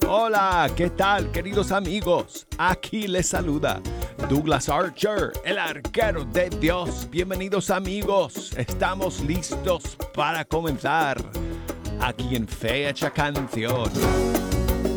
Hola, ¿qué tal, queridos amigos? Aquí les saluda Douglas Archer, el arquero de Dios. Bienvenidos, amigos. Estamos listos para comenzar aquí en Fecha Canción.